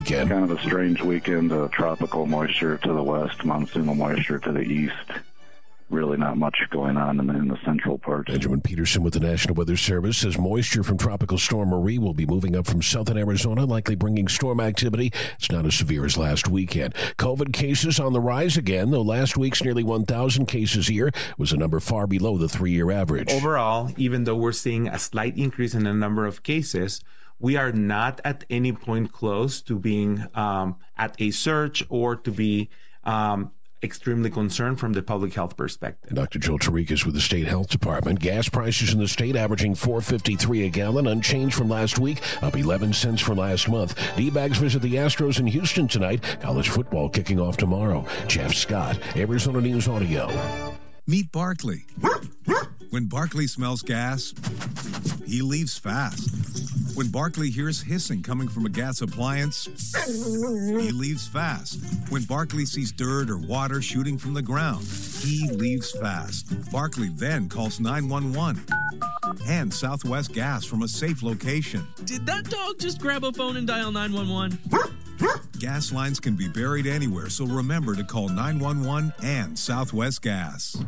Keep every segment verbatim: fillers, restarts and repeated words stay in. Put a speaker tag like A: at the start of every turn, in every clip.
A: weekend.
B: Kind of a strange weekend. Uh, tropical moisture to the west, monsoonal moisture to the east. Really not much going on in the, in the central parts.
A: Benjamin Peterson with the National Weather Service says moisture from Tropical Storm Marie will be moving up from southern Arizona, likely bringing storm activity. It's not as severe as last weekend. COVID cases on the rise again, though last week's nearly one thousand cases here was a number far below the three-year average.
C: Overall, even though we're seeing a slight increase in the number of cases, we are not at any point close to being um, at a surge or to be um, extremely concerned from the public health perspective.
A: Doctor Joe Tarikas with the State Health Department. Gas prices in the state averaging four fifty-three a gallon, unchanged from last week, up eleven cents from last month. D-bags visit the Astros in Houston tonight. College football kicking off tomorrow. Jeff Scott, Arizona News Audio.
D: Meet Barkley. When Barkley smells gas, he leaves fast. When Barkley hears hissing coming from a gas appliance, he leaves fast. When Barkley sees dirt or water shooting from the ground, he leaves fast. Barkley then calls nine one one and Southwest Gas from a safe location.
E: Did that dog just grab a phone and dial nine one one?
D: Gas lines can be buried anywhere, so remember to call nine one one and Southwest Gas.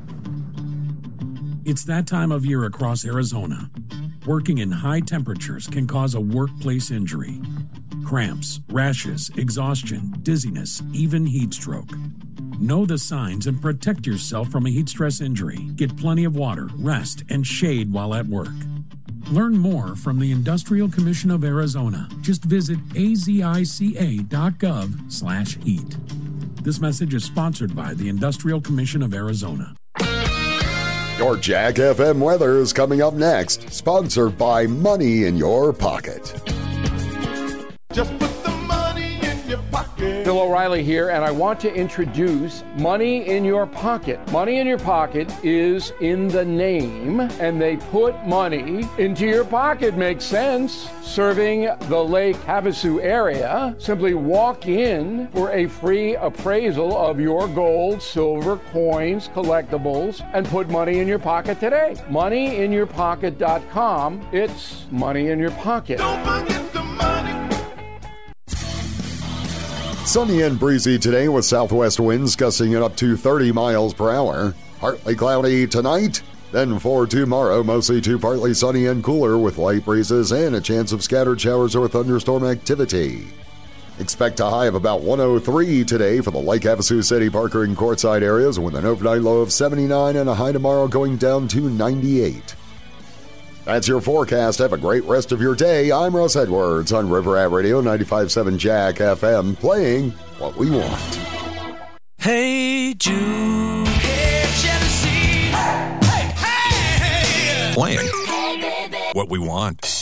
F: It's that time of year across Arizona. Working in high temperatures can cause a workplace injury. Cramps, rashes, exhaustion, dizziness, even heat stroke. Know the signs and protect yourself from a heat stress injury. Get plenty of water, rest, and shade while at work. Learn more from the Industrial Commission of Arizona. Just visit azica.gov slash heat. This message is sponsored by the Industrial Commission of Arizona.
G: Your Jack F M weather is coming up next, sponsored by Money in Your Pocket.
H: Just put the money in your pocket.
I: Bill O'Reilly here, and I want to introduce Money in Your Pocket. Money in Your Pocket is in the name, and they put money into your pocket. Makes sense. Serving the Lake Havasu area, simply walk in for a free appraisal of your gold, silver, coins, collectibles, and put money in your pocket today. money in your pocket dot com. It's money in your pocket.
H: Don't forget the money.
G: Sunny and breezy today with southwest winds gusting at up to thirty miles per hour. Partly cloudy tonight. Then for tomorrow, mostly to partly sunny and cooler with light breezes and a chance of scattered showers or thunderstorm activity. Expect a high of about one oh three today for the Lake Havasu City, Parker, and Quartzsite areas with an overnight low of seventy-nine and a high tomorrow going down to ninety-eight. That's your forecast. Have a great rest of your day. I'm Russ Edwards on River Ave Radio ninety-five point seven Jack F M, playing what we want.
J: Hey, Jude. Hey, Genesee. Hey, hey, hey.
D: Playing what we want.